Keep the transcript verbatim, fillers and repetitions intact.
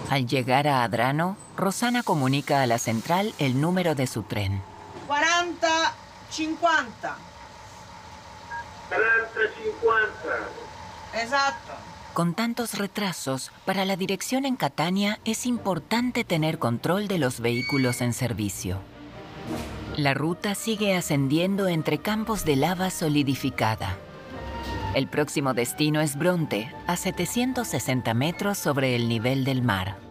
Al llegar a Adrano, Rosana comunica a la central el número de su tren. cuarenta cincuanta. cuarenta cincuanta. Exacto. Con tantos retrasos, para la dirección en Catania es importante tener control de los vehículos en servicio. La ruta sigue ascendiendo entre campos de lava solidificada. El próximo destino es Bronte, a setecientos sesenta metros sobre el nivel del mar.